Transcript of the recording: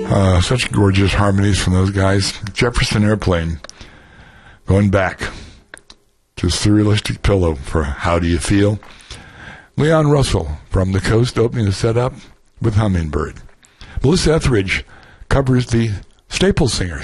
Such gorgeous harmonies from those guys. Jefferson Airplane, going back to Surrealistic Pillow for How Do You Feel? Leon Russell from the Coast opening the set up with Hummingbird. Melissa Etheridge covers the Staple Singers.